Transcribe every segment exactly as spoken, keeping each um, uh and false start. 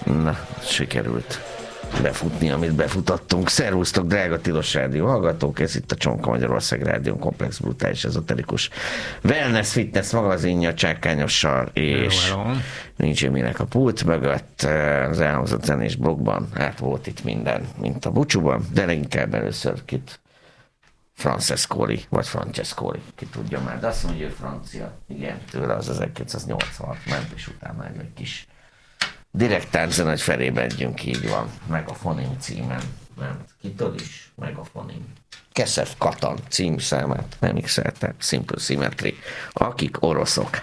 Na, sikerült befutni, amit befutottunk. Szervusztok, drága Tilos Rádió hallgatók, ez itt a Csonka Magyarország Rádión komplex, brutális, ezoterikus wellness, fitness magazinja Csákányossal, és hello, hello. Nincs minek a pult mögött, az elhangzott zenés blogban, hát volt itt minden, mint a búcsúban, de leginkább először kit Francescoli, vagy Francescoli, ki tudja már, de azt mondja, hogy francia, igen, tőle az ezerkilencszáznyolcvanhat ment, és utána egy kis direkt tánzen, hogy felé megyünk, így van. Megafonim címen ment. Kitől is? Megafonim. Keszev Katan címszámát nem x-elte. Simple Symmetry. Akik oroszok.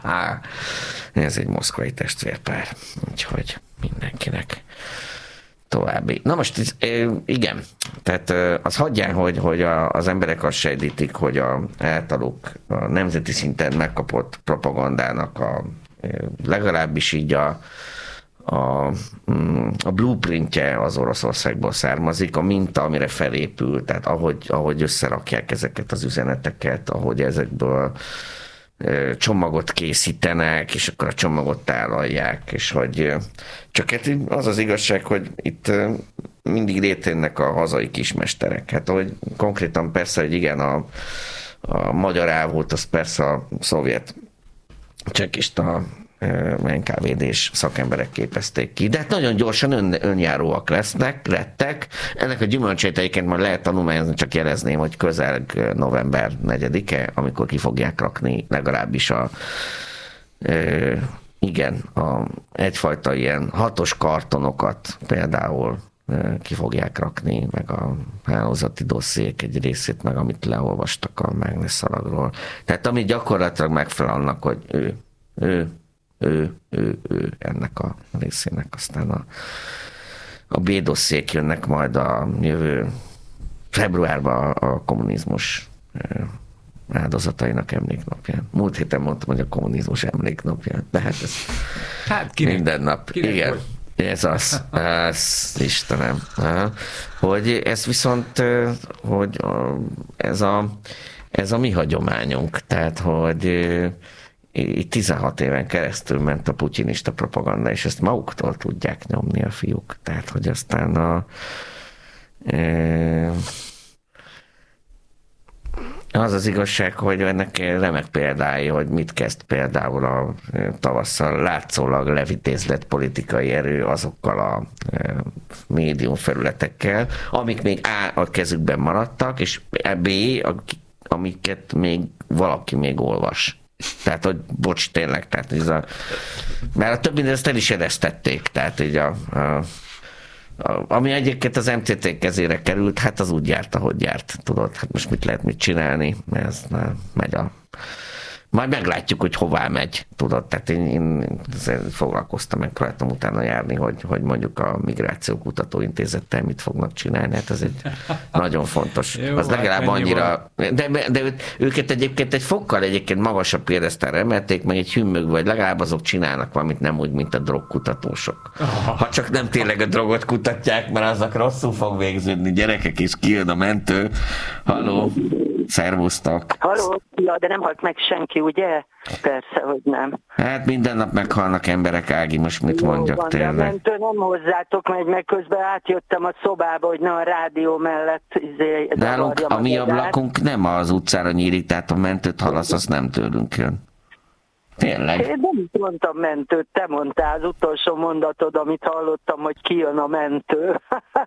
Ez egy moszkvai testvérpár. Úgyhogy mindenkinek további. Na most, igen, tehát az hagyján, hogy, hogy az emberek azt sejtítik, hogy a általuk a nemzeti szinten megkapott propagandának a legalábbis így a A, a blueprintje az Oroszországból származik, a minta, amire felépül, tehát ahogy, ahogy összerakják ezeket az üzeneteket, ahogy ezekből csomagot készítenek, és akkor a csomagot tálalják, és hogy csak az az igazság, hogy itt mindig léteznek a hazai kismesterek. Hát ahogy konkrétan persze, hogy igen, a, a magyar ávult, az persze a szovjet csekista en ká vé dés szakemberek képezték ki. De hát nagyon gyorsan ön, önjáróak lesznek, lettek. Ennek a gyümölcsét egyébként majd lehet tanulmányozni, csak jelezném, hogy közel november negyedike, amikor ki fogják rakni legalábbis a e, igen, a, egyfajta ilyen hatos kartonokat például e, ki fogják rakni, meg a hálózati dossziék egy részét, meg amit leolvastak a Mágnes szalagról. Tehát ami gyakorlatilag megfelel annak, hogy ő, ő Ő, ő, ő ennek a részének. Aztán a, a B-dosszék jönnek majd a jövő februárban a kommunizmus áldozatainak emléknapján. Múlt héten mondtam, hogy a kommunizmus emléknapján, de hát ez hát kinek, minden nap. Igen, hogy? Ez az. Ez, Istenem. Hogy ez viszont, hogy ez a, ez a mi hagyományunk. Tehát, hogy itt tizenhat éven keresztül ment a putyinista propaganda, és ezt maguktól tudják nyomni a fiúk. Tehát, hogy aztán a e, az az igazság, hogy ennek remek példái, hogy mit kezd például a tavasszal látszólag levitézlett politikai erő azokkal a e, médium felületekkel, amik még A, a kezükben maradtak, és B, amiket még valaki még olvas. Tehát, hogy bocs, tényleg, tehát ez a, mert a több mindent ezt el is eresztették, tehát így a, a, a, ami egyébként az em té té kezére került, hát az úgy járt, ahogy járt, tudod, hát most mit lehet mit csinálni, mert ez már megy a... Majd meglátjuk, hogy hová megy, tudod, tehát én, én foglalkoztam, meg próbáltam utána járni, hogy, hogy mondjuk a Migráció Kutatóintézettel mit fognak csinálni, hát ez egy nagyon fontos. Jó, az legalább hát annyira, de, de őket egyébként egy fokkal egyébként magasabb piedesztálra emelték, meg egy hümmög, vagy legalább azok csinálnak valamit, nem úgy, mint a drogkutatósok. Ha csak nem tényleg a drogot kutatják, mert azok rosszul fog végződni, gyerekek, és kijön a mentő. Halló! Szervusztok! Halló, ja, de nem halt meg senki, ugye? Persze, hogy nem. Hát minden nap meghalnak emberek, Ági, most mit jó mondjak van, tényleg? De mentő nem hozzátok megy, meg közben átjöttem a szobába, hogy ne a rádió mellett izé, nálunk a mi ablakunk nem az utcára nyílik, tehát a mentőt hallasz, az nem tőlünk jön. Tényleg? Én nem mondtam mentőt, te mondtál az utolsó mondatod, amit hallottam, hogy kijön a mentő.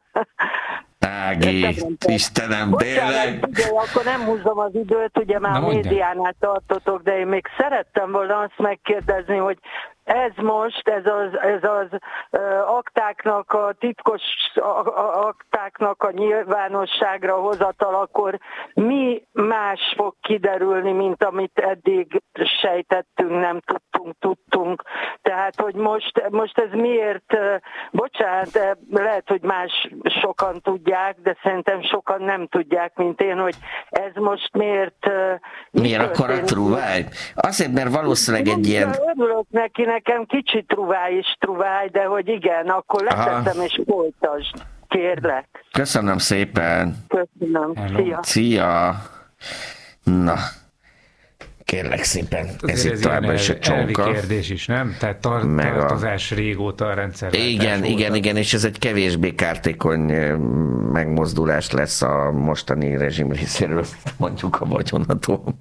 Ági, Istenem, tényleg. Ugye, akkor nem húzom az időt, ugye már a médiánál tartotok, de én még szerettem volna azt megkérdezni, hogy ez most, ez az, ez az uh, aktáknak, a titkos a, a, aktáknak a nyilvánosságra hozatal, akkor mi más fog kiderülni, mint amit eddig sejtettünk, nem tudtunk, tudtunk. Tehát, hogy most, most ez miért, uh, bocsánat, lehet, hogy más sokan tudják, de szerintem sokan nem tudják, mint én, hogy ez most miért... Uh, miért akkor a trúváj? Azért, mert valószínűleg egy ilyen... Örülök neki, nekem kicsit truváj is truváj, de hogy igen, akkor leteszem és folytasd. Kérlek. Köszönöm szépen. Köszönöm. Hello. Szia. Szia. Na. Kérlek szépen, ez itt továbbra is a csonka. Elvi kérdés is, nem? Tehát tar- tartozás a... régóta a rendszer. Igen, igen, igen, és ez egy kevésbé kártékony megmozdulás lesz a mostani rezsim részéről, mondjuk a vagyonadó.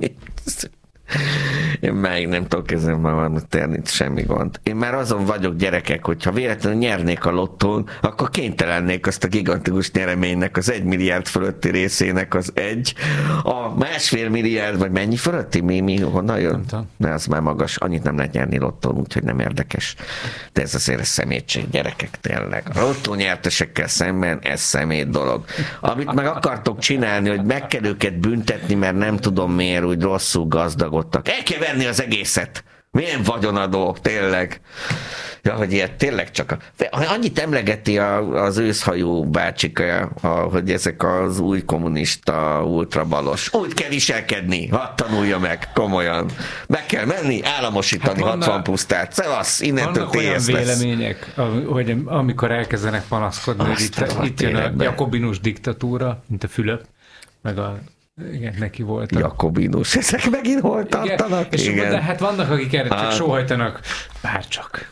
Én már nem tudok ezen magamnak tenni, semmi gond. Én már azon vagyok, gyerekek, hogyha véletlenül nyernék a lottón, akkor kénytelennék azt a gigantikus nyereménynek az egy milliárd fölötti részének az egy, a másfél milliárd, vagy mennyi fölötti? Mi, mi honnan jön? Ne, az már magas, annyit nem lehet nyerni lottón, úgyhogy nem érdekes. De ez azért szemétség, gyerekek, tényleg. A lottó nyertesekkel szemben ez szemét dolog. Amit meg akartok csinálni, hogy meg kell őket büntetni, mert nem tudom miért úgy rosszul gazdagodtak. El kell venni az egészet. Milyen vagyonadó, tényleg. Ja, hogy ilyet tényleg csak a... Annyit emlegeti a, az őszhajú bácsika, a, hogy ezek az új kommunista, ultrabalos. Úgy kell viselkedni, hadd tanulja meg, komolyan. Meg kell menni, államosítani hát hatvan pusztát. Szevasz, innentől té es lesz. Vannak olyan vélemények, hogy amikor elkezdenek panaszkodni, hogy itt, itt jön a jakobinus diktatúra, mint a Fülöp, meg a igen, neki volt. Jakobinus, ezek megint hol tartanak? És igen. De hát vannak, akik erre csak sóhajtanak, bárcsak.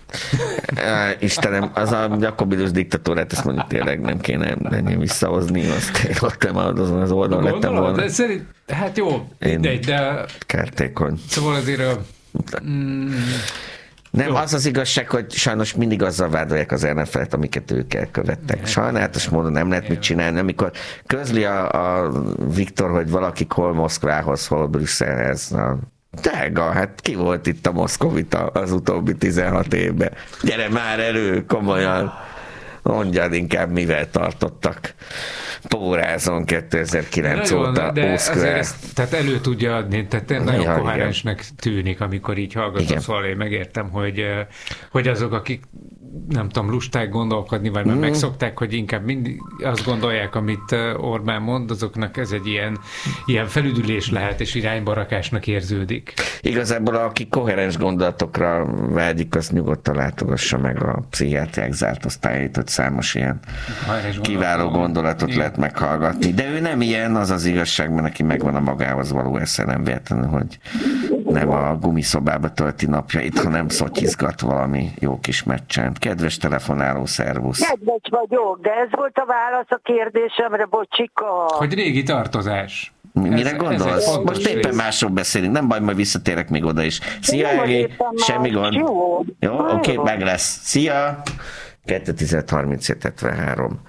Istenem, az a Jakobinus diktatúrát, ezt mondjuk tényleg nem kéne ennyi visszahozni, azt én ott nem azon az oldalon lettem volna. De szerint, hát jó, mindegy, de... Kártékony. Szóval azért a... Mm, nem, az az igazság, hogy sajnos mindig azzal vádolják az en ef el-t, amiket ők elkövettek. Sajnálatos módon nem lehet mit csinálni. Amikor közli a, a Viktor, hogy valaki hol Moszkvához, hol Brüsszelhez, drága, hát ki volt itt a moszkovita az utóbbi tizenhat évben? Gyere már elő, komolyan. Mondjad inkább, mivel tartottak pórázon kétezer-kilenc nagyon, óta. De azért ezt, tehát elő tudja adni, tehát ja, nagyon koherensnek tűnik, amikor így hallgatom, szóval én megértem, hogy, hogy azok, akik nem tudom, lusták gondolkodni, vagy már mm. megszokták, hogy inkább mindig azt gondolják, amit Orbán mond, azoknak ez egy ilyen, ilyen felüdülés lehet, és iránybarakásnak érződik. Igazából aki koherens gondolatokra vágyik, azt nyugodtan látogassa meg a pszichiátriák zárt osztályait, hogy számos ilyen kiváló gondolatot Igen. lehet meghallgatni. De ő nem ilyen, az az igazság, mert neki megvan a magához való esze, nem véletlenül, hogy nem a gumiszobába tölti napjait, hanem szotyizgat valami jó kis meccsen. Kedves telefonáló, szervusz! Kedves vagyok, de ez volt a válasz a kérdésemre, bocsika. Hogy régi tartozás. Mire ez, gondolsz? Ez Most éppen másról beszélünk, nem baj, majd visszatérek még oda is. Szia, Egi! Semmi gond. Jó, jó oké, okay, meg lesz. Szia! kettő tizenhat harminchét hetvenhárom.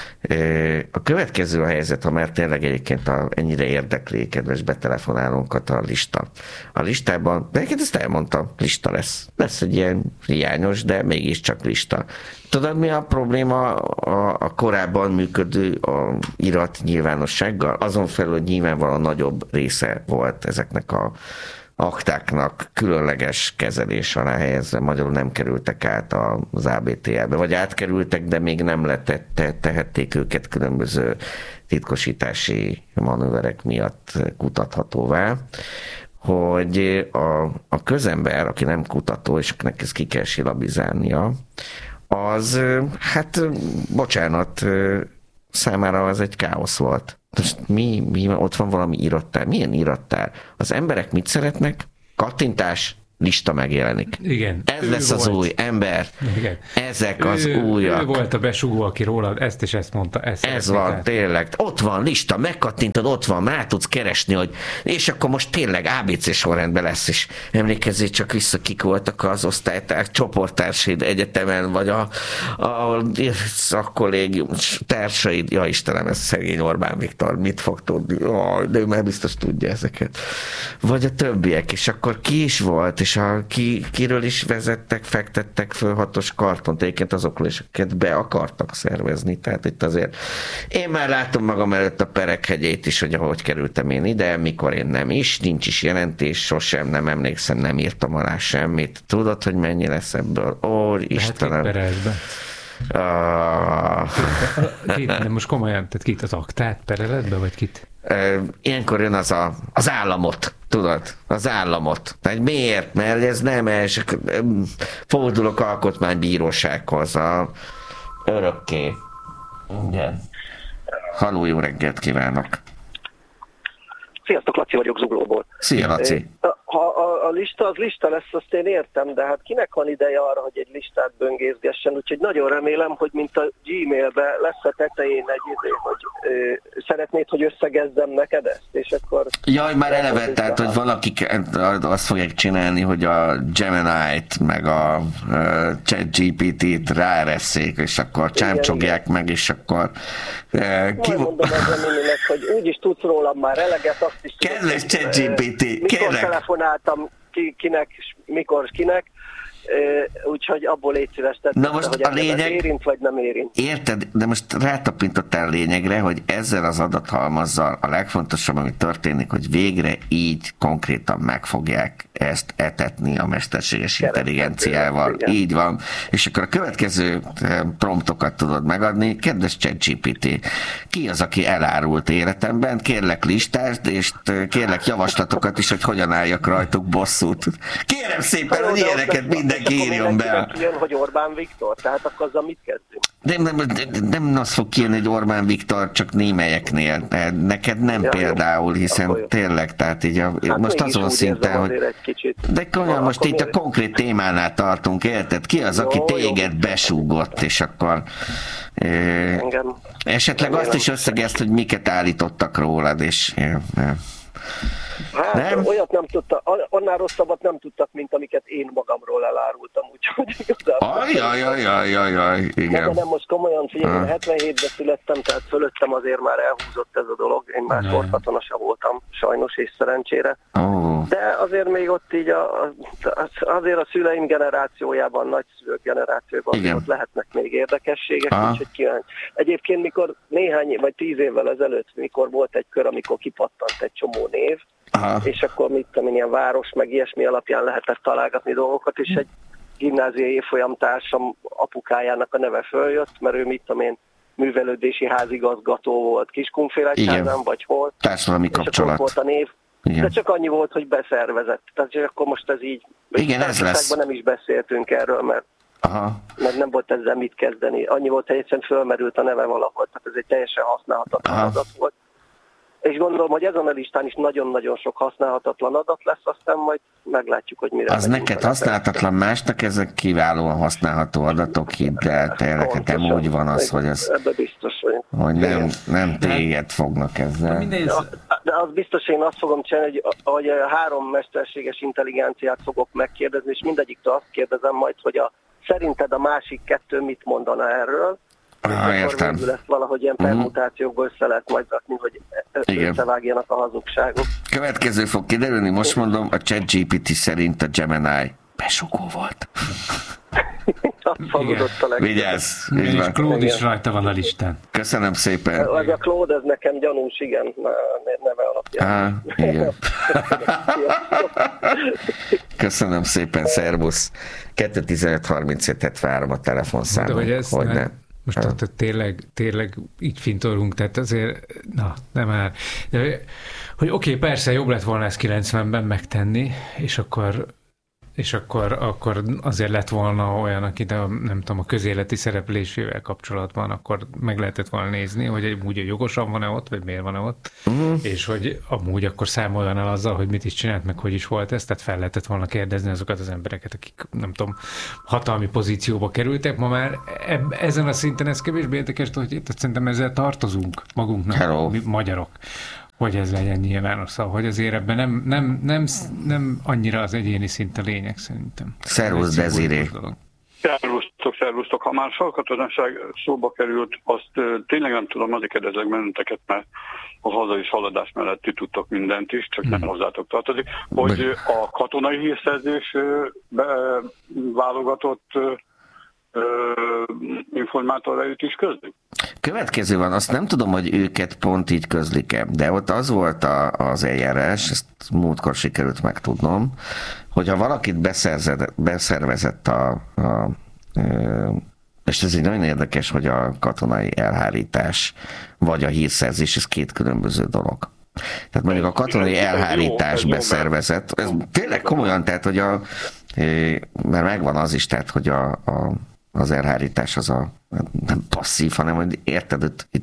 A következő a helyzet, ha már tényleg egyébként a, ennyire érdekli, kedves betelefonálónkat a lista. A listában, de egyébként ezt elmondtam, lista lesz. Lesz egy ilyen hiányos, de mégiscsak lista. Tudod, mi a probléma a, a korábban működő a irat nyilvánossággal? Azon felül, hogy nyilvánvalóan nagyobb része volt ezeknek a aktáknak különleges kezelés alá helyezve, magyarul nem kerültek át az á bé té el-be, vagy átkerültek, de még nem letette, tehették őket különböző titkosítási manőverek miatt kutathatóvá, hogy a, a közember, aki nem kutató, és akinek ezt ki kell silabizálnia, az, hát bocsánat, számára az egy káosz volt. Most mi, mi, ott van valami irattár. Milyen irattár? Az emberek mit szeretnek? Kattintás, lista megjelenik. Igen. Ez lesz volt. Az új ember. Igen. Ezek ő, az újak. Ő volt a besugó, aki rólad ezt és ezt mondta. Ezt Ez van, át. Tényleg. Ott van lista, megkattintod, ott van, már tudsz keresni, hogy és akkor most tényleg á bé cé sorrendben lesz, és emlékezzél csak vissza, kik voltak az osztálytár, csoporttársaid egyetemen, vagy a, a szakkollégium társaid. Ja Istenem, ez szegény Orbán Viktor, mit fog tudni? Oh, de ő már biztos tudja ezeket. Vagy a többiek, és akkor ki is volt, és a, ki, kiről is vezettek, fektettek föl hatos kartont, egyébként azokról is, akiket be akartak szervezni, tehát itt azért én már látom magam előtt a perek hegyét is, hogy ahogy kerültem én ide, mikor én nem is, nincs is jelentés, sosem, nem emlékszem, nem írtam alá semmit. Tudod, hogy mennyi lesz ebből? Ó, Istenem! Ah. Kit, de most komolyan, tehát kit az aktát pereletbe, vagy kit? Ilyenkor jön az a, az államot, tudod, az államot. Tehát miért? Mert ez nem, és fordulok alkotmánybírósághoz, a örökké. Igen. Halló, jó reggelt kívánok! Sziasztok, Laci vagyok Zuglóból. Szia, Laci. Ha a, a lista az lista lesz, azt én értem, de hát kinek van ideje arra, hogy egy listát böngészgessen, úgyhogy nagyon remélem, hogy mint a Gmailbe lesz a tetején egy idő, hogy ö, szeretnéd, hogy összegezzem neked ezt, és akkor... Jaj, már eleve, tehát, hogy valakik azt fogják csinálni, hogy a Gemini-t, meg a uh, ChatGPT-t ráeresszék, és akkor csámcsogják meg, és akkor... Uh, ki... mondom ezzel mindennek, hogy úgyis tudsz rólam már eleget, azt is... Kedves ChatGPT, mikor telefonáltam ki, kinek, mikor kinek, úgyhogy abból légy szíves tett, na most hogy a lényeg, érint vagy nem érint. Érted, de most rátapintottál a lényegre, hogy ezzel az adathalmazzal a legfontosabb, ami történik, hogy végre így konkrétan meg fogják ezt etetni a mesterséges Kereszt intelligenciával. Igen. Így van. És akkor a következő promptokat tudod megadni. Kedves ChatGPT, ki az, aki elárult életemben? Kérlek listásd, és kérlek javaslatokat is, hogy hogyan álljak rajtuk bosszút. Kérem szépen, hogy ilyeneket mindenki írjon be. Jön, hogy Orbán Viktor, tehát akkor azzal mit kezdünk? Nem, nem, nem, nem az fog kijönni, hogy Orbán Viktor, csak némelyeknél. Neked nem ja, például, hiszen akkor tényleg, tehát így a, hát most azon szinten, hogy... De komolyan most itt a konkrét témánál tartunk, érted? Ki az, aki jó, téged jó. besúgott, és akkor... Eh, esetleg azt is összegezt, hogy miket állítottak rólad, és... Eh, eh. Hát nem? Olyat nem tudta, annál rosszabbat nem tudtak, mint amiket én magamról elárultam, úgyhogy igazából. Ajajajajajaj, igen. De nem, most komolyan figyelj, hetvenhétben születtem, tehát fölöttem azért már elhúzott ez a dolog, én már sportkatona sem voltam, sajnos és szerencsére. Oh. De azért még ott így a, azért a szüleim generációjában, nagyszülők generációban ott lehetnek még érdekességek, ah. úgyhogy kíváncsi. Egyébként mikor néhány vagy tíz évvel ezelőtt, mikor volt egy kör, amikor kipattant egy csomó név, aha. és akkor mit tudom, ilyen város, meg ilyesmi alapján lehetett találgatni dolgokat, és egy gimnáziai évfolyam társam apukájának a neve följött, mert ő mit tudom én, művelődési házigazgató volt Kiskunfélegyházán, vagy hol. Társadalmi kapcsolat. Volt a név, igen. De csak annyi volt, hogy beszervezett. Tehát akkor most ez így, igen, ez lesz. Nem is beszéltünk erről, mert, aha. mert nem volt ezzel mit kezdeni. Annyi volt, hogy egyszerűen fölmerült a neve valahol, tehát ez egy teljesen használhatatlan adat volt. És gondolom, hogy ezen a listán is nagyon-nagyon sok használhatatlan adat lesz, aztán majd meglátjuk, hogy mire. Az neked használhatatlan, másnak ezek kiválóan használható adatok, hidd el, tényleg nem úgy van az, hogy ez, ebbe biztos, hogy, hogy nem, nem téged fognak ezzel. De, de az biztos, én azt fogom csinálni, hogy, hogy három mesterséges intelligenciát fogok megkérdezni, és mindegyiktől azt kérdezem majd, hogy a, szerinted a másik kettő mit mondana erről, ah, és akkor végül ezt valahogy ilyen permutációkból össze lehet majd rakni, hogy összevágjanak a hazugságok. Következő fog kiderülni, most mondom, a ChatGPT szerint a Gemini besugó volt. Vigyázz! És Claude is rajta van a listán. Köszönöm szépen. Az a Claude, ez nekem gyanús, igen, neve alapján. Ah, igen. Köszönöm szépen, szervusz. kettő tizenöt harmincöt hetvenhárom a telefonszám. De hogy ez, hogy ne, ne. Most ah. tehát tényleg, tényleg így fintorunk, tehát azért, na, nem már. De, hogy oké, okay, persze jobb lett volna ezt kilencvenben megtenni, és akkor és akkor, akkor azért lett volna olyan, aki de nem tudom, a közéleti szereplésével kapcsolatban, akkor meg lehetett volna nézni, hogy amúgy jogosan van-e ott, vagy miért van-e ott, uh-huh. és hogy amúgy akkor számoljon el azzal, hogy mit is csinált, meg hogy is volt ez, tehát fel lehetett volna kérdezni azokat az embereket, akik nem tudom, hatalmi pozícióba kerültek. Ma már eb- ezen a szinten ez kevésbé érdekes, hogy itt szerintem ezzel tartozunk magunknak, mi magyarok, hogy ez legyen nyilvános, szóval, hogy azért ebben nem, nem, nem, nem annyira az egyéni szint a lényeg, szerintem. Szervusz, Deziré. Szervusztok, szervusztok. Ha már sorkatonaság szóba került, azt uh, tényleg nem tudom, azért kérdezek benneteket, mert a hazai haladás mellett ti tudtok mindent is, csak hmm. nem hozzátok tartozik, hogy uh, a katonai hírszerzés uh, válogatott uh, informátorrait is közlik? Következő van, azt nem tudom, hogy őket pont így közlik-e, de ott az volt a, az eljárás, ezt múltkor sikerült megtudnom, hogy ha valakit beszervezett a, a, a és ez egy nagyon érdekes, hogy a katonai elhárítás vagy a hírszerzés, ez két különböző dolog. Tehát mondjuk a katonai elhárítás beszervezett, ez tényleg komolyan, tehát hogy a, mert megvan az is, tehát hogy a, a az elhárítás az a nem passzív, hanem hogy érted, itt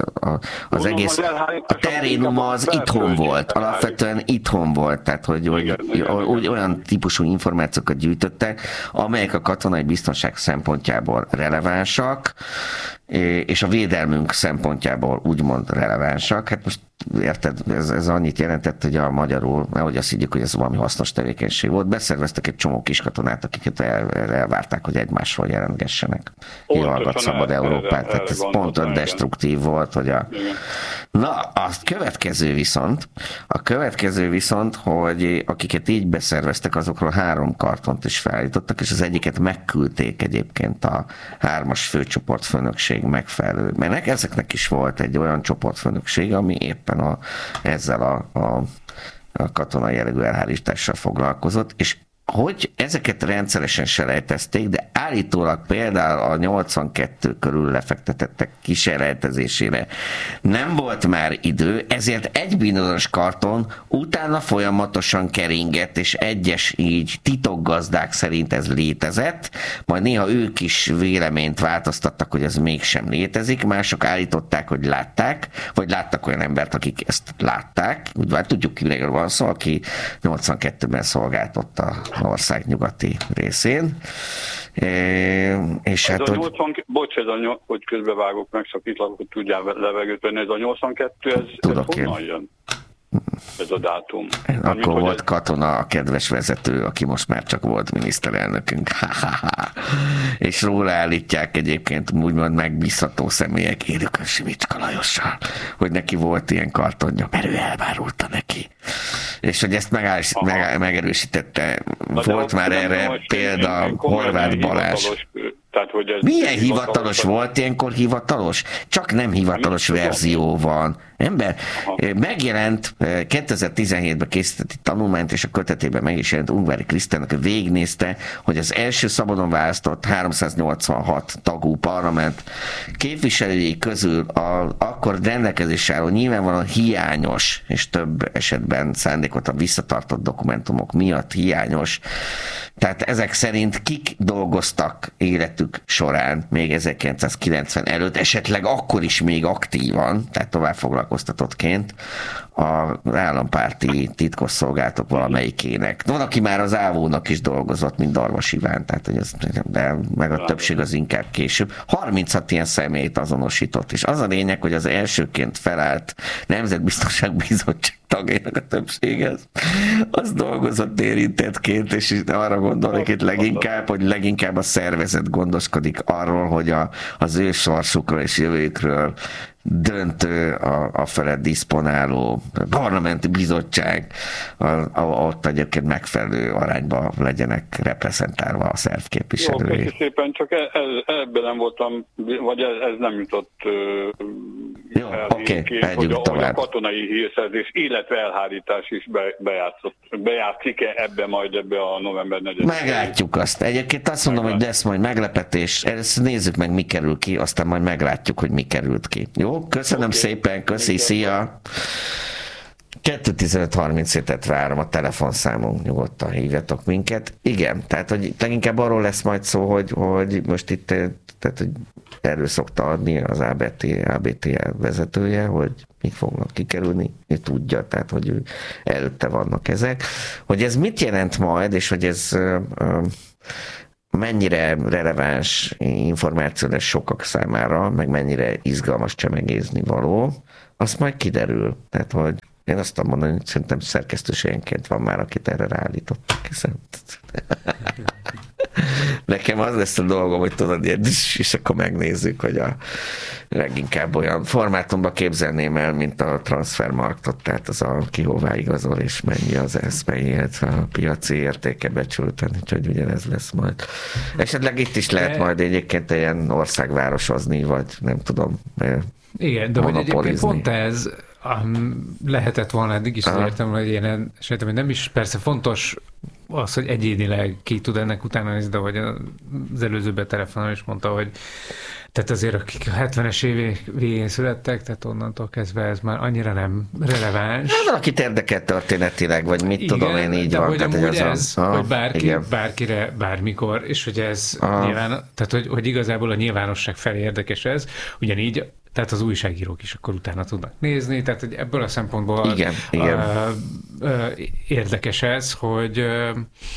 a, az Mondom, egész, az a terénum az itthon volt, alapvetően itthon volt, tehát hogy, hogy, hogy olyan típusú információkat gyűjtöttek, amelyek a katonai biztonság szempontjából relevánsak, és a védelmünk szempontjából úgymond relevánsak. Hát most érted, ez, ez annyit jelentett, hogy a magyarul, nehogy azt higgyük, hogy ez valami hasznos tevékenység volt, beszerveztek egy csomó kiskatonát, akiket el, elvárták, hogy egymásról jelentgessenek. Hallgat szabad Európát. Tehát ez pont olyan destruktív volt, hogy a... Na, a következő viszont, a következő viszont, hogy akiket így beszerveztek, azokról három kartont is felállítottak, és az egyiket megküldték egyébként a hármas főcsoportfőnökség megfelelő. Mert ezeknek is volt egy olyan csoportfőnökség, ami éppen a, ezzel a, a, a katonai jellegű elhárítással foglalkozott, és hogy ezeket rendszeresen selejtezték, de állítólag például a nyolcvankettő körül lefektetettek kísérletezésére nem volt már idő, ezért egy bizonyos karton utána folyamatosan keringett, és egyes így titokgazdák szerint ez létezett, majd néha ők is véleményt változtattak, hogy ez mégsem létezik, mások állították, hogy látták, vagy láttak olyan embert, akik ezt látták, úgy már tudjuk, kiről van szó, aki nyolcvankettőben szolgáltott a ország nyugati részén. E, és ez hát, a nyolcvan, bocs, ez a, hogy közbevágok, megszakítlak, hogy tudjál levegőt venni, ez a nyolcvankettő, ez, ez honnan jön? Ez a dátum. Akkor Mint, volt ez... katona a kedves vezető, aki most már csak volt miniszterelnökünk. És róla állítják egyébként úgymond megbízható személyek, Érükön Simicska Lajossal, hogy neki volt ilyen kartonja, mert ő elvárulta neki. És hogy ezt megállás, meg, megerősítette, Na volt már erre példa Horváth Balázs. Tehát, hogy ez milyen hivatalos, hivatalos volt ilyenkor hivatalos? Csak nem hivatalos verzió van. Ember, Aha. megjelent kétezer-tizenhétben készített tanulmányt, és a kötetében meg is jelent Ungvári Krisztiánnak, végignézte, hogy az első szabadon választott háromszáznyolcvanhat tagú parlament képviselői közül a, akkor rendelkezésre álló nyilvánvalóan hiányos, és több esetben szándékoltan visszatartott dokumentumok miatt hiányos. Tehát ezek szerint kik dolgoztak életük során még ezerkilencszázkilencven előtt, esetleg akkor is még aktívan, tehát tovább foglalkoztatottként az állampárti titkosszolgálatok valamelyikének. Van, aki már az ávónak is dolgozott, mint Darvas Iván, tehát, hogy ez, de meg a többség az inkább később. harminchat ilyen személyt azonosított, és az a lényeg, hogy az elsőként felállt Nemzetbiztonságbizottság tagjainak a többsége, az dolgozott érintettként, és arra gondolok itt leginkább, hogy leginkább a szervezet gondoskodik arról, hogy a, az ő sorsukról és jövőjükről döntő, a, a felett diszponáló parlamenti bizottság, a, a, ott egyébként megfelelő arányban legyenek reprezentálva a szerv képviselői. Jó, szépen, csak ez, ebben nem voltam, vagy ez, ez nem jutott Jó, oké, okay, hogy, a, hogy a katonai hírszerzés, illetve elhárítás is be, bejátszott, bejátszik-e ebbe majd ebbe a november negyedikén? Meglátjuk azt. Egyébként azt mondom, Meglátjuk. hogy lesz majd meglepetés. Ezt nézzük meg, mi kerül ki, aztán majd meglátjuk, hogy mi került ki. Jó? Köszönöm okay. szépen, köszi, szia! kettő tizenöt harminchét várom a telefonszámunk, nyugodtan hívjatok minket. Igen, tehát hogy leginkább arról lesz majd szó, hogy, hogy most itt tehát, hogy erről szokta adni az á bé té, á bé té vezetője, hogy mik fognak kikerülni, ő tudja, tehát hogy ő előtte vannak ezek. Hogy ez mit jelent majd, és hogy ez mennyire releváns információ lesz sokak számára, meg mennyire izgalmas csemegézni való, azt majd kiderül. Tehát, hogy én azt tudom mondani, hogy szerintem szerkesztőségenként van már, akit erre ráállítottak. Nekem az lesz a dolgom, hogy tudod, és akkor megnézzük, hogy a leginkább olyan formátumban képzelném el, mint a transfermarktot, tehát az a ki hová igazol, és mennyi az eszmei, illetve a piaci értéke becsülten, úgyhogy ugyanez lesz majd. Esetleg itt is lehet majd egyébként ilyen országvárosozni, vagy nem tudom, igen, de hogy egyébként pont ez lehetett volna eddig is, értem, hogy ilyen esetem, hogy nem is persze fontos az, hogy egyénileg ki tud ennek utána nézni, de hogy az előzőben telefonon is mondta, hogy tehát azért akik a hetvenes évek végén születtek, tehát onnantól kezdve ez már annyira nem releváns. Hát valakit érdekel történetileg, vagy mit igen, tudom én, így de van. Hogy tehát, hogy ez, a, hogy bárki, igen. bárkire, bármikor, és hogy ez nyilván, tehát hogy, hogy igazából a nyilvánosság felé érdekes ez, ugyanígy tehát az újságírók is akkor utána tudnak nézni, tehát hogy ebből a szempontból igen, igen. Uh, uh, érdekes ez, hogy uh,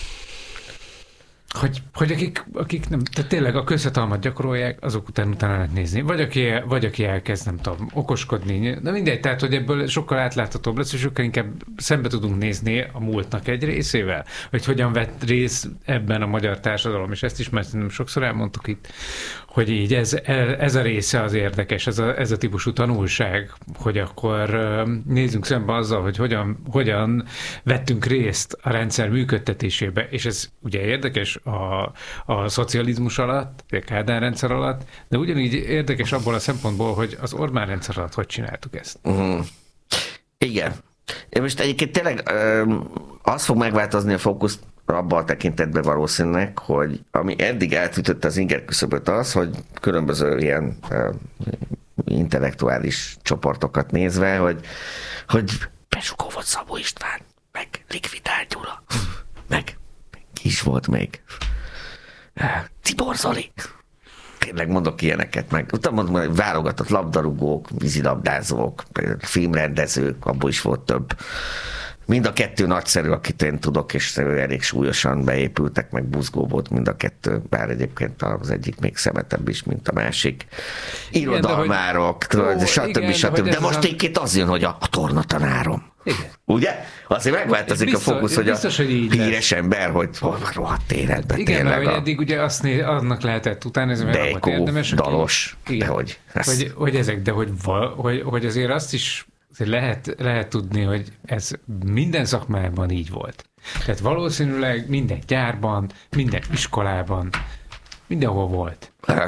Hogy, hogy akik, akik nem, tehát tényleg a közhatalmat gyakorolják, azok után utána lehet nézni. Vagy aki, vagy aki elkezd, nem tudom, okoskodni. De mindegy, tehát, hogy ebből sokkal átláthatóbb lesz, és sokkal inkább szembe tudunk nézni a múltnak egy részével. Hogy hogyan vett részt ebben a magyar társadalom, és ezt is már nem sokszor elmondtuk itt, hogy így ez, ez a része az érdekes, ez a, ez a típusú tanulság, hogy akkor nézzünk szembe azzal, hogy hogyan, hogyan vettünk részt a rendszer működtetésébe, és ez ugye érdekes a, a szocializmus alatt, a Kádár rendszer alatt, de ugyanígy érdekes abból a szempontból, hogy az Orbán rendszer alatt hogy csináltuk ezt. Uh-huh. Igen. Én most egyébként tényleg az fog megváltozni a fókuszt abban a tekintetben valószínűleg, hogy ami eddig eltűtötte az inger küszöböt az, hogy különböző ilyen uh, intellektuális csoportokat nézve, hogy, hogy Besukó volt Szabó István, meg Likvidált Gyula, meg ki is volt még? Tibor Zoli. Tényleg mondok ilyeneket, meg utána mondom, hogy válogatott labdarúgók, vízilabdázók, filmrendezők, abból is volt több. Mind a kettő nagyszerű, akit én tudok, és elég súlyosan beépültek, meg buzgó volt mind a kettő, bár egyébként az egyik még szemetebb is, mint a másik. Irodalmárok, stb. stb. De most egyébként az jön, hogy a, a tornatanárom. Igen. Ugye? Azért megváltozik biztos, a fókusz, hogy biztos, a hogy híres ember, hogy hol van rohadt életben. Igen, tényleg mert a... eddig ugye azt né, annak lehetett utánézni, mert Dejkó, érdemes, dalos, hogy, dehogy. Hogy, hogy ezek, de hogy, hogy, hogy azért azt is lehet, lehet tudni, hogy ez minden szakmában így volt. Tehát valószínűleg minden gyárban, minden iskolában, mindenhol volt.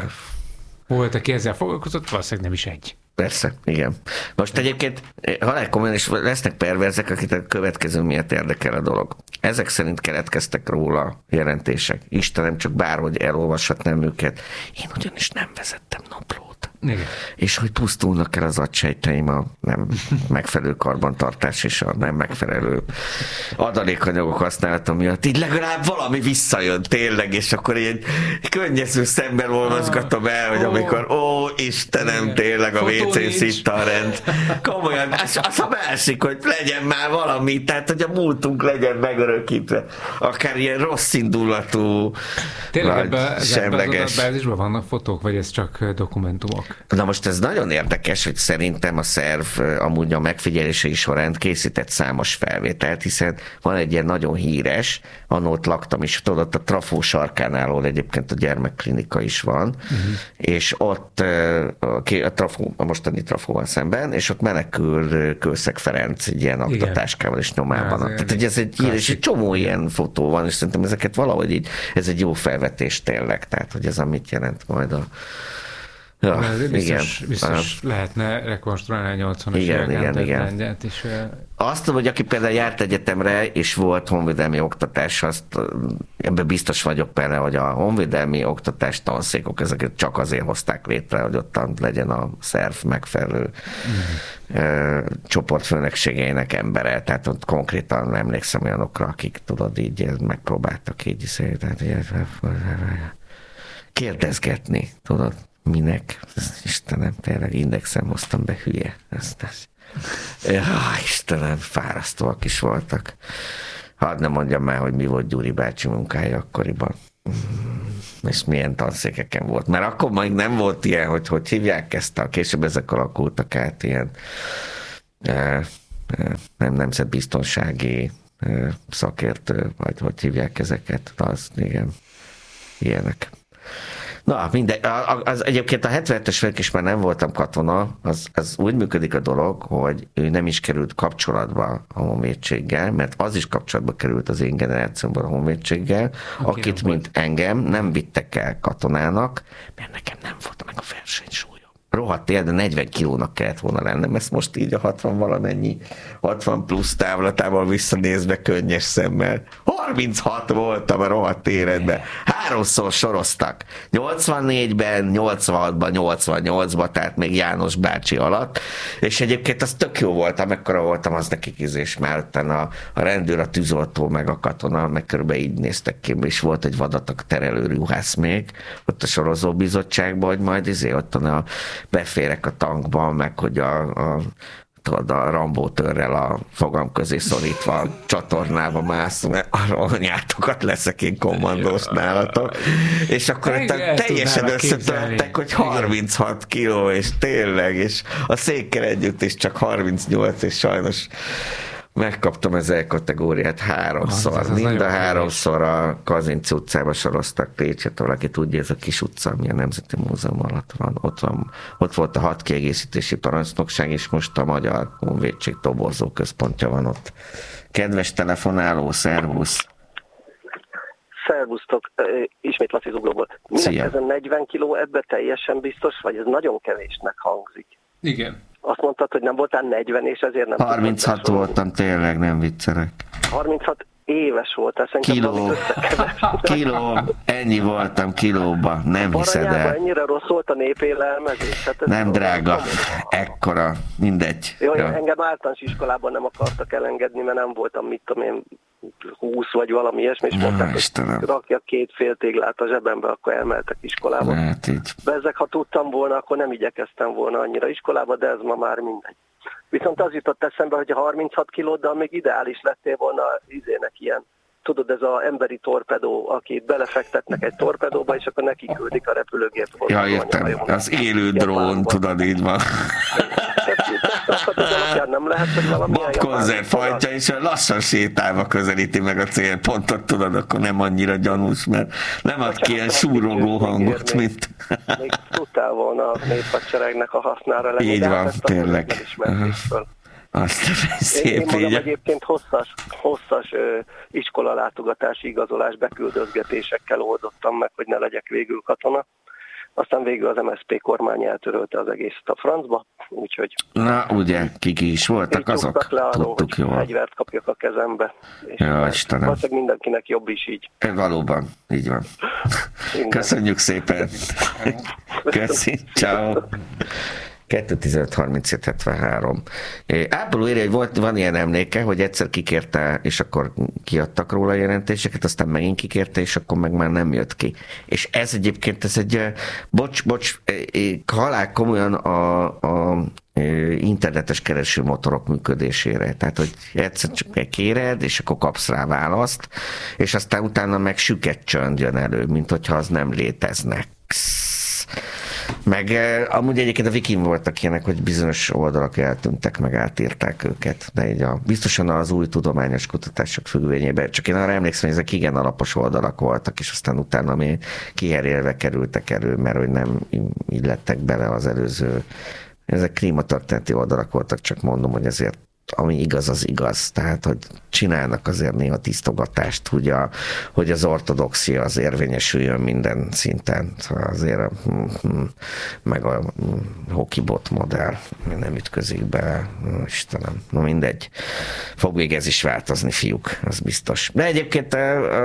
Volt, aki ezzel foglalkozott, valószínűleg nem is egy. Persze, igen. Most egyébként halálkomolyan is lesznek perverzek, akit a következő miatt érdekel a dolog. Ezek szerint keletkeztek róla jelentések. Istenem, csak bárhogy elolvashatnám őket. Én ugyanis nem vezettem naplót. Igen. És hogy pusztulnak el az agysejteim a nem megfelelő karbantartás és a nem megfelelő adalékanyagok használata miatt. Így legalább valami visszajön tényleg, és akkor egy könnyező szemben olvasgatom el, hogy amikor ó, Istenem, tényleg a vé cén szitta a rend. Komolyan, az, az a másik, hogy legyen már valami, tehát hogy a múltunk legyen megörökítve. Akár ilyen rossz indulatú, tényleg ebben az adatbázisban vannak fotók, vagy ez csak dokumentumok? Na most ez nagyon érdekes, hogy szerintem a szerv amúgy a megfigyelései során készített számos felvételt, hiszen van egy ilyen nagyon híres, annól ott laktam is, tudod, a Trafó sarkánál, ahol egyébként a gyermekklinika is van, uh-huh. és ott a, a, trafó, a mostani Trafóval szemben, és ott menekül Kőszeg Ferenc egy ilyen aktatáskával és nyomában. Ja, tehát, hogy ez egy híres, egy csomó ilyen fotó van, és szerintem ezeket valahogy így, ez egy jó felvetés tényleg, tehát hogy ez amit jelent majd a Ja, biztos, igen. biztos lehetne rekonstruálni a nyolcvanas évek rendját is. Azt tudom, hogy aki például járt egyetemre, és volt honvédelmi oktatás, azt ebben biztos vagyok például, hogy a honvédelmi oktatás tanszékok, ezeket csak azért hozták létre, hogy ottan legyen a szerv megfelelő mm. uh, csoportfőnökségeinek embere. Tehát ott konkrétan emlékszem olyanokra, akik tudod, így megpróbáltak így tehát, kérdezgetni, tudod. Minek? Istenem, tényleg indexem hoztam be, hülye. Ezt, ezt. Ja, Istenem, fárasztóak is voltak. Hadd ne mondjam már, hogy mi volt Gyuri bácsi munkája akkoriban. És milyen tanszékeken volt. Mert akkor még nem volt ilyen, hogy hogy hívják ezt, a később ezek alakultak át ilyen eh, nem nemzetbiztonsági eh, szakértő, vagy hogy hívják ezeket. Az, igen, ilyenek. Na, minden, az egyébként a hetvenhetes évek is már nem voltam katona, az, az úgy működik a dolog, hogy ő nem is került kapcsolatba a honvédséggel, mert az is kapcsolatba került az én generációmban a honvédséggel, okay, akit, mint engem, nem vittek el katonának, mert nekem nem volt meg a versenysúlyom. Rohadt él, de negyven kilónak kellett volna lennem, ezt most így a hatvan valamennyi, hatvan plusz távlatával visszanézve könnyes szemmel. harminchat voltam a rohadt életben. Háromszor soroztak. nyolcvannégyben, nyolcvanhatban, nyolcvannyolcban, tehát még János bácsi alatt, és egyébként az tök jó volt, amekkora voltam, az nekik ízés, mert a, a rendőr, a tűzoltó, meg a katona, meg körülbelül így néztek ki, és volt egy vadatak terelő ruhász még, ott a sorozóbizottságban, hogy majd izé, ott a beférek a tankba, meg hogy a, a tudod, a Rambó törrel a fogam közé szorítva a csatornába mászom, mert anyátokat leszek én kommandós nálatok. És akkor teljesen összetörtek, hogy harminchat kiló, és tényleg, és a székkel együtt is csak harmincnyolc, és sajnos megkaptam az E-kategóriát háromszor. Az, az Mind a háromszor a Kazinci utcába soroztak Pécset, valaki tudja, ez a kis utca, ami a Nemzeti Múzeum alatt van. Ott, van, ott volt a hat kiegészítési parancsnokság, és most a Magyar Honvédség toborzó központja van ott. Kedves telefonáló, szervusz! Szervusztok! Ismét Laci Zuglóból. Minek ez a negyven kiló, ebbe teljesen biztos vagy? Ez nagyon kevésnek hangzik. Igen. Azt mondtad, hogy nem voltál negyven, és ezért nem... harminchat voltam, tényleg, nem viccelek. harminchat éves voltál, szerintem kiló, kiló, ennyi voltam kilóba, nem hiszed el. Baranyában ennyire rossz volt a népélelmezés? Hát nem drága, ekkora, mindegy. Jó, ja. Engem általános iskolában nem akartak elengedni, mert nem voltam, mit tudom én, húsz vagy valami ilyesmi, és mondták, hogy rakjak két fél téglát a zsebembe, akkor elmeltek iskolába. Hát így. Bezzeg, ha tudtam volna, akkor nem igyekeztem volna annyira iskolába, de ez ma már mindegy. Viszont az jutott eszembe, hogy a harminchat kilóddal még ideális lettél volna izének ilyen, tudod, ez az emberi torpedó, akit belefektetnek egy torpedóba, és akkor neki küldik a repülőgép. Ja, értem, az élő drón, tudod, így van. Nem lehet, hogy valami konzervfajta, és lassan sétálva közelíti meg a célpontot, tudod, akkor nem annyira gyanús, mert nem ad ki ilyen súrogó hangot, mint... Még tudtál volna a néphadseregnek a hasznára lenni. Így van, tényleg. Azt szép, én, én magam egyébként hosszas, hosszas ö, iskolalátogatási igazolás beküldözgetésekkel oldottam meg, hogy ne legyek végül katona. Aztán végül az em es zé pé kormány eltörölte az egészet a francba, úgyhogy... Na, ugye, kik is voltak azok? Le arról, tudtuk jól. Fegyvert kapjak a kezembe. Ja, Istenem. Valószínűleg mindenkinek jobb is így. Valóban, így van. Köszönjük szépen. Köszi, ciao. kettő tizenöt harmincöt hetvenhárom. Ápoló írja, hogy volt, van ilyen emléke, hogy egyszer kikérte, és akkor kiadtak róla jelentéseket, aztán megint kikérte, és akkor meg már nem jött ki. És ez egyébként, ez egy, bocs, bocs, halál komolyan a, a internetes keresőmotorok működésére. Tehát, hogy egyszer csak kéred, és akkor kapsz rá választ, és aztán utána meg süket csönd jön elő, mint hogyha az nem léteznek. Meg amúgy egyébként a Wikin voltak ilyenek, hogy bizonyos oldalak eltűntek, meg átírták őket, de így a, biztosan az új tudományos kutatások függvényében, csak én arra emlékszem, hogy ezek igen alapos oldalak voltak, és aztán utána mi kiherélve kerültek elő, mert hogy nem illettek bele az előző, ezek klímatörténeti oldalak voltak, csak mondom, hogy ezért ami igaz, az igaz. Tehát, hogy csinálnak azért néha tisztogatást, hogy, a, hogy az ortodoxia az érvényesüljön minden szinten. Azért meg a hokibot modell nem ütközik be. Istenem, no mindegy. Fog még ez is változni, fiúk, az biztos. De egyébként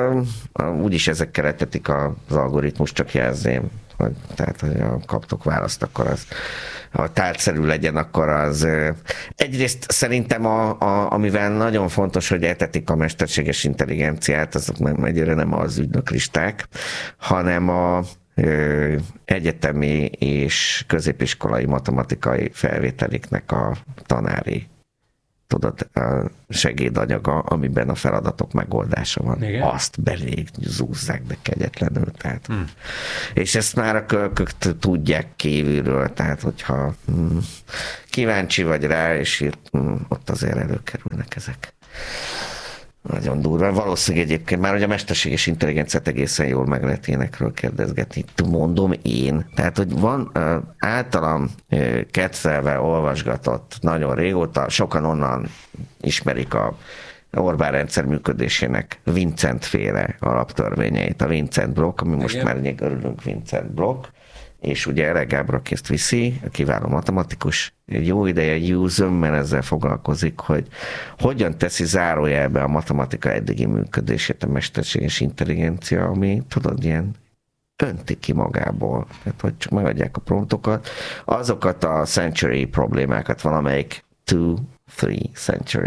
úgyis ezekkel etetik az algoritmus, csak jelzném. Hogy, tehát, hogy kaptok választ, akkor az, ha tárgyszerű legyen, akkor az egyrészt szerintem, a, a, amivel nagyon fontos, hogy etetik a mesterséges intelligenciát, azok nem, egyre nem az ügynöklisták, hanem a ö, egyetemi és középiskolai matematikai felvételiknek a tanári, tudod, a segédanyaga, amiben a feladatok megoldása van. Igen? Azt belég zúzzák, de kegyetlenül. Tehát. Hmm. És ezt már a kölkök tudják kívülről, tehát hogyha hmm, kíváncsi vagy rá, és írt, hmm, ott azért előkerülnek ezek. Nagyon durva. Valószínűleg egyébként már, hogy a mesterséges intelligenciát egészen jól meg lehet énekről kérdezgetni. Mondom én. Tehát, hogy van uh, általam uh, kedvelve olvasgatott nagyon régóta, sokan onnan ismerik a Orbán rendszer működésének Vincent féle alaptörvényeit. A Vincent blokk, ami most igen, már még örülünk Vincent blokk, és ugye Elek Gábor, aki ezt viszi, a kiváló matematikus, egy jó ideje Usömmel ezzel foglalkozik, hogy hogyan teszi zárójelbe a matematika eddigi működését a mesterséges intelligencia, ami tudod, ilyen önti ki magából. Tehát, hogy csak megadják a promptokat, azokat a century problémákat, valamelyik two, three centuries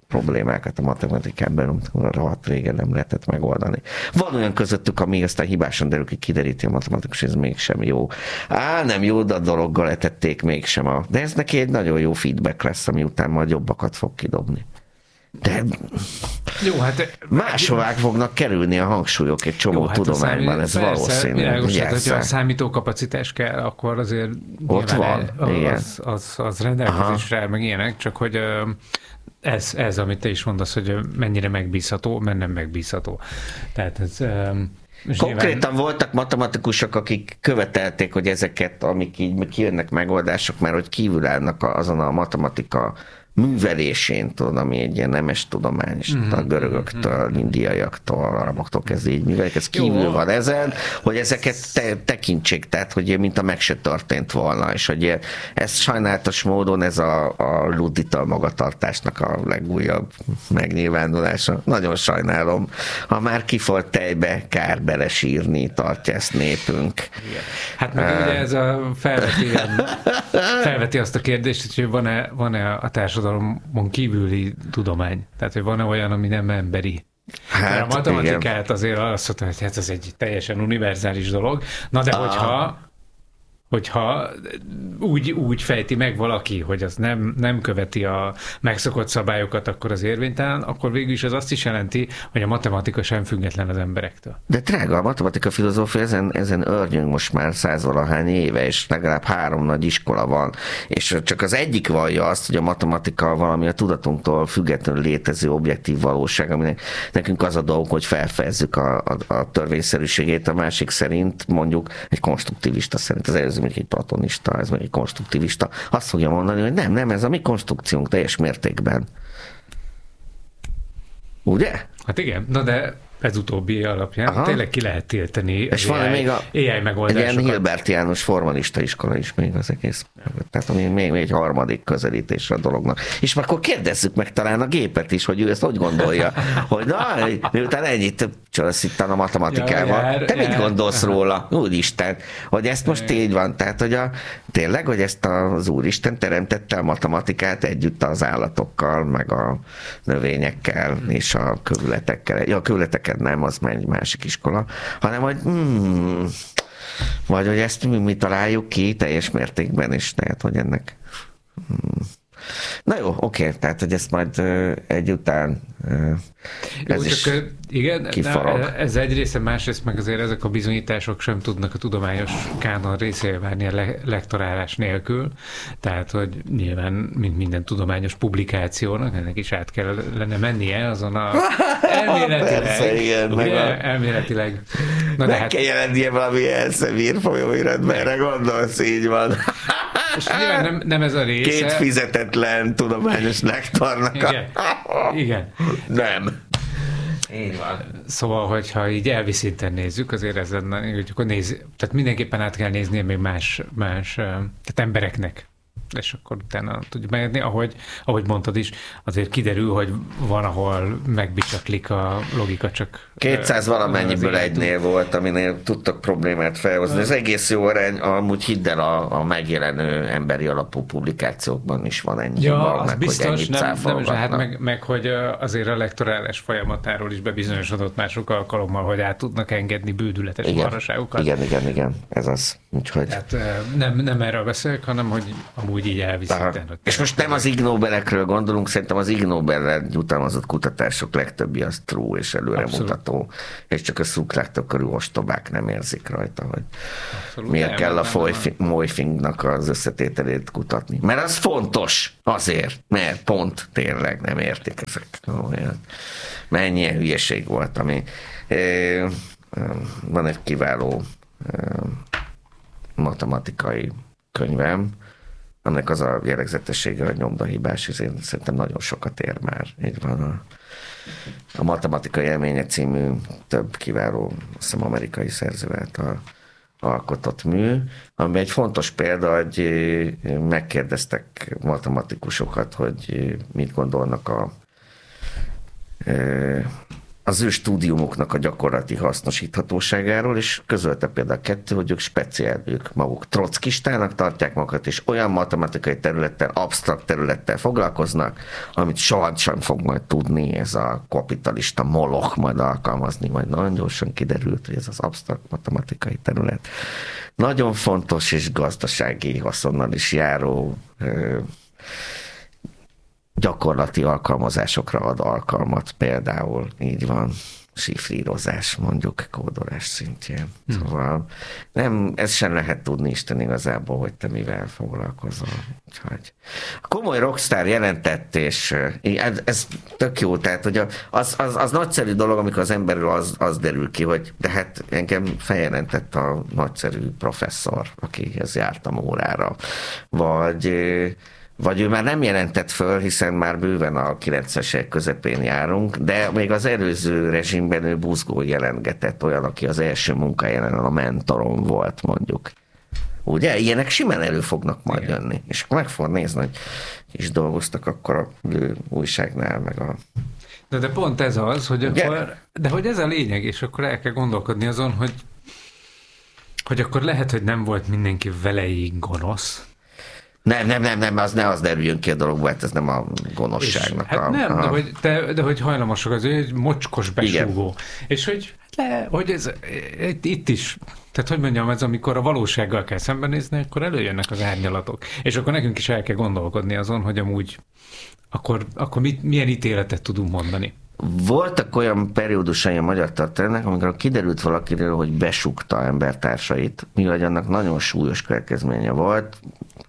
problémákat a matematikában, rohadt régen nem lehetett megoldani. Van olyan közöttük, ami aztán hibásan derül ki, kideríti a matematikus, ez mégsem jó. Á, nem jó, de a dologgal letették mégsem. A... De ez neki egy nagyon jó feedback lesz, ami után majd jobbakat fog kidobni. De jó, hát, máshová fognak kerülni a hangsúlyok egy csomó jó, hát tudományban, ez persze, valószínű. Világos, hát, hogyha a számítókapacitás kell, akkor azért ott van, az, az, az, az rendelkezésre, meg ilyenek, csak hogy ez, ez, amit te is mondasz, hogy mennyire megbízható, mert nem megbízható. Tehát ez... Konkrétan nyilván... voltak matematikusok, akik követelték, hogy ezeket, amik így kijönnek megoldások, mert hogy kívül állnak azon a matematika művelésén, tudod, ami egy ilyen nemes tudomány, és mm-hmm. a görögöktől, indiaiaktól, araboktól kezdve így művelik, ez kívül jó. Van ezen, hogy ezeket te, tekintsék, tehát, hogy mint a meg se történt volna, és hogy ez sajnálatos módon ez a, a ludita magatartásnak a legújabb megnyilvánulása. Nagyon sajnálom. Ha már kifolt tejbe, kár belesírni, tartja ezt népünk. Igen. Hát meg uh, ugye ez a felveti, felveti azt a kérdést, hogy van-e, van-e a társadalom kívüli tudomány. Tehát, hogy van-e olyan, ami nem emberi. Hát, a matematikát igen. Azért azt mondta, hogy hát ez egy teljesen univerzális dolog. Na de hogyha hogyha úgy, úgy fejti meg valaki, hogy az nem, nem követi a megszokott szabályokat, akkor az érvénytelen, akkor végül is az azt is jelenti, hogy a matematika sem független az emberektől. De drága, a matematika filozófia ezen, ezen örnyünk most már százvalahány éve, és legalább három nagy iskola van, és csak az egyik vallja azt, hogy a matematika valami a tudatunktól függetlenül létező objektív valóság, aminek nekünk az a dolgunk, hogy felfejezzük a, a, a törvényszerűségét, a másik szerint mondjuk egy konstruktivista szerint, az előző mondjuk egy platonista, ez meg egy konstruktivista, azt fogja mondani, hogy nem, nem, ez a mi konstrukciónk teljes mértékben. Ugye? Hát igen, na de ez utóbbi alapján aha. Tényleg ki lehet tilteni és van á i, még a, á i megoldásokat. Egy ilyen Hilbertiánus formalista iskola is még az egész. Tehát még, még egy harmadik közelítésre a dolognak. És már akkor kérdezzük meg talán a gépet is, hogy ő ezt hogy gondolja, hogy na, miután ennyit csalasz itt a matematikával, ja, jár, te jár. Mit gondolsz róla? Úristen, hogy ezt most így van. Tehát, hogy a, tényleg, hogy ezt az Úristen teremtette a matematikát együtt az állatokkal, meg a növényekkel, és a kövületekkel. Ja, a kövületek nem, az már egy másik iskola, hanem hogy hmm, vagy hogy ezt mi, mi találjuk ki teljes mértékben, és lehet, hogy ennek hmm. Na jó, oké, tehát, hogy ezt majd uh, egyután uh, ez jó, is csak, igen, kifarag. Na, ez egy része, másrészt meg azért ezek a bizonyítások sem tudnak a tudományos kánon részévé válni a le- lektorálás nélkül, tehát, hogy nyilván, mint minden tudományos publikációnak, ennek is át kellene mennie azon a elméletileg. Persze, igen, ugye, a... elméletileg. Na, meg de hát... kell jelennie valami elszemír folyóiratban, erre gondolsz, így van. És nyilván nem, nem ez a része. Két fizetetlen tudományos lektornak. Igen. Igen. Nem. Így van. Szóval, hogyha így elvi szinten nézzük, azért ezen, hogy akkor néz, tehát mindenképpen át kell néznie még más, más tehát embereknek. És akkor utána tudjuk megérni, ahogy, ahogy mondtad is, azért kiderül, hogy van, ahol megbicsaklik a logika, csak... kétszáz valamennyiből egynél volt, aminél tudtak problémát felhozni. Ez egész jó arány, amúgy hidd el, a, a megjelenő emberi alapú publikációkban is van ennyi. Ja, van, az meg, biztos, nem, nem is, hát meg, meg, hogy azért a lektorálás folyamatáról is bebizonyosodott mások alkalommal, hogy át tudnak engedni bődületes marhaságokat. Igen, igen, igen, ez az. Úgyhogy... Tehát nem, nem erről beszélek, hanem hogy amúgy így elviszinten. És most nem az Ig Nobelekről gondolunk, szerintem az Ig Nobel-rel jutalmazott kutatások legtöbbi az true és előremutató, és csak a szukláktok körül ostobák nem érzik rajta, hogy abszolút miért nem, kell nem, a Moifingnak az összetételét kutatni. Mert az fontos azért, mert pont tényleg nem értik ezek. Mennyi ilyen hülyeség volt, ami van egy kiváló matematikai könyvem, annak az a jellegzetessége, hogy nyomdahibás, és én szerintem nagyon sokat ér már. Így van a, a Matematikai Élménye című több kiváló, azt hiszem, amerikai szerző által alkotott mű, ami egy fontos példa, hogy megkérdeztek matematikusokat, hogy mit gondolnak a az ő stúdiumoknak a gyakorlati hasznosíthatóságáról, és közölte például a kettő, hogy ők speciál, ők maguk trockistának tartják magukat, és olyan matematikai területtel, absztrakt területtel foglalkoznak, amit soha sem fog majd tudni ez a kapitalista moloch majd alkalmazni, majd nagyon gyorsan kiderült, hogy ez az absztrakt matematikai terület nagyon fontos és gazdasági haszonnal is járó ö, gyakorlati alkalmazásokra ad alkalmat, például így van, sifrírozás, mondjuk kódolás szintjén. Hmm. Szóval nem, ez sem lehet tudni Isten igazából, hogy te mivel foglalkozol. Úgyhogy a komoly rockstar jelentett, és ez, ez tök jó, tehát hogy az, az, az nagyszerű dolog, amikor az emberről az, az derül ki, hogy de hát engem feljelentett a nagyszerű professzor, akihez jártam órára, vagy vagy ő már nem jelentett föl, hiszen már bőven a kilencvenesek közepén járunk, de még az előző rezsimben ő buzgó jelentgetett, olyan, aki az első munkáján a mentorom volt, mondjuk. Ugye? Ilyenek simán elő fognak majd igen. jönni. És akkor meg fogod nézni, hogy is dolgoztak akkor a újságnál, meg a... De, de pont ez az, hogy akkor, de hogy ez a lényeg, és akkor el kell gondolkodni azon, hogy, hogy akkor lehet, hogy nem volt mindenki veleig gonosz. Nem, nem, nem, nem, az ne az derüljön ki a dologba, hát ez nem a gonoszságnak és, a... Hát nem, a... de, hogy, de, de hogy hajlamosok az, hogy mocskos besúgó. Igen. És hogy, le, hogy ez itt is, tehát hogy mondjam, ez amikor a valósággal kell szembenézni, akkor előjönnek az árnyalatok. És akkor nekünk is el kell gondolkodni azon, hogy amúgy akkor, akkor mit, milyen ítéletet tudunk mondani. Voltak olyan periódusai a magyar történetnek, amikor kiderült valakiről, hogy besúgta embertársait, mivel annak nagyon súlyos következménye volt,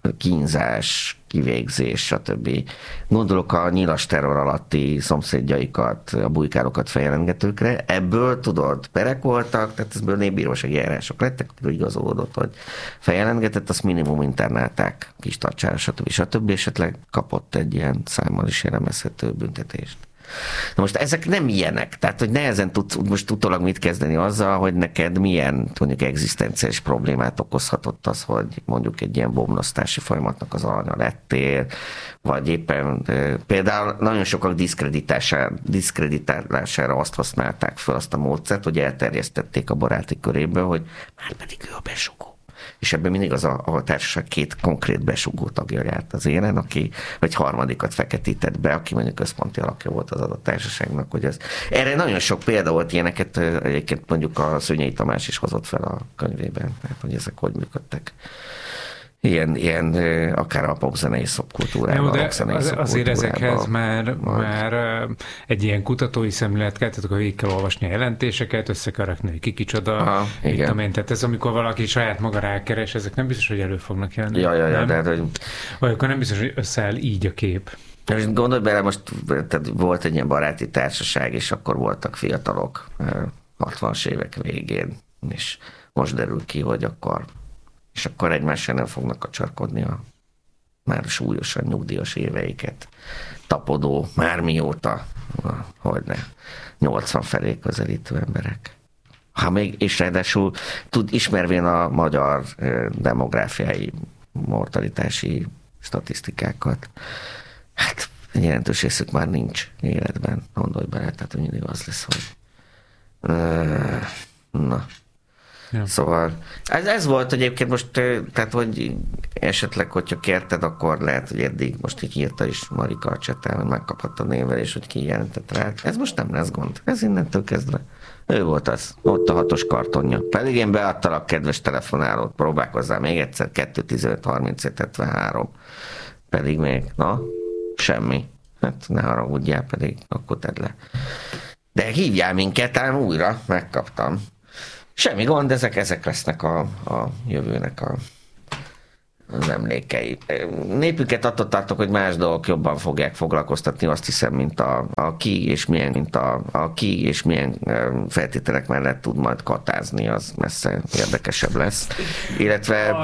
kínzás, kivégzés, stb. Gondolok a nyilas terror alatti szomszédjaikat, a bujkárokat feljelentgetőkre. Ebből, tudod, perek voltak, tehát ebből népbírósági eljárások lettek, hogy igazolódott, hogy feljelentgetett, azt minimum internálták kis tartsára, stb. stb. Esetleg kapott egy ilyen számmal is jellemezhető büntetést. Na most ezek nem ilyenek, tehát hogy nehezen tudsz most utólag mit kezdeni azzal, hogy neked milyen mondjuk egzisztenciális problémát okozhatott az, hogy mondjuk egy ilyen bomlasztási folyamatnak az alanya lettél, vagy éppen például nagyon sokak diszkreditálására azt használták fel azt a módszert, hogy elterjesztették a baráti köréből, hogy már pedig ő a besugó. És ebben mindig az a, a társaság két konkrét besugó tagja járt az élen, aki vagy harmadikat feketített be, aki mondjuk központi alakja volt az adott társaságnak, hogy ez. Erre nagyon sok példa volt, ilyeneket egyébként mondjuk a Szőnyei Tamás is hozott fel a könyvében, tehát hogy ezek hogy működtek. Ilyen, ilyen akár a popzenei szubkultúrában. Jó, de az, azért ezekhez már, már egy ilyen kutatói szemlélet kell, tehát akkor végig kell olvasni a jelentéseket, össze kell rakni, hogy ki kicsoda. Aha, igen. Én, tehát ez amikor valaki saját maga rákeres, ezek nem biztos, hogy elő fognak jönni. Ja, ja, ja, de, hogy... Vagy akkor nem biztos, hogy összeáll így a kép. Most gondolj bele, most tehát volt egy ilyen baráti társaság, és akkor voltak fiatalok hatvanas évek végén, és most derül ki, hogy akkor és akkor egymással nem fognak kacsarkodni a már súlyosan nyugdíjas éveiket tapodó, már mióta, hogyne, nyolcvan felé közelítő emberek. Ha még, és ráadásul tud, ismervén a magyar demográfiai, mortalitási statisztikákat, hát jelentős részük már nincs életben, gondolj bele, tehát mindig az lesz, hogy na. Ja. Szóval ez, ez volt egyébként most, tehát hogy esetleg, hogyha kérted, akkor lehet, hogy eddig most így írta is Marika a csettel, hogy megkaphatta névvel, és hogy ki jelentett rá. Ez most nem lesz gond. Ez innentől kezdve. Ő volt az. Ott a hatos kartonja. Pedig én beadtalak kedves telefonálót, próbálkozzál még egyszer, kettő tizenöt harmincöt hetvenhárom. Pedig még, na, semmi. Hát ne haragudjál, pedig akkor tedd le. De hívjál minket, ám újra, megkaptam. Semmi gond, ezek, ezek lesznek a, a jövőnek a, az emlékei. Népüket attól tartok, hogy más dolgok jobban fogják foglalkoztatni, azt hiszem, mint a, a ki és milyen, mint a, a ki és milyen feltételek mellett tud majd katázni, az messze érdekesebb lesz. Illetve